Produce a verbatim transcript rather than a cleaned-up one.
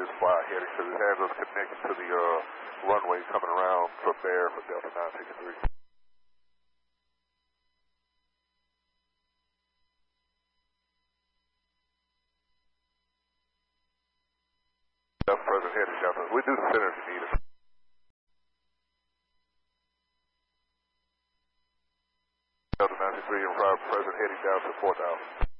just fly heading to the, has us connected to the uh, runway coming around from there for Delta nine sixty-three. Delta present heading down. We do the center if you need it. Delta nine sixty-three and present heading down to four thousand.